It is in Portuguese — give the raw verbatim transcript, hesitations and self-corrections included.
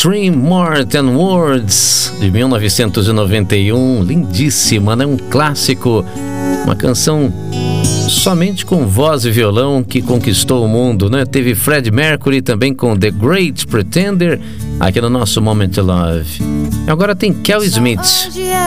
Dream More Than Words, de mil novecentos e noventa e um, lindíssima, né? Um clássico, uma canção somente com voz e violão que conquistou o mundo, né? Teve Freddie Mercury também com The Great Pretender, aqui no nosso Moment to Love. Agora tem Kel Smith.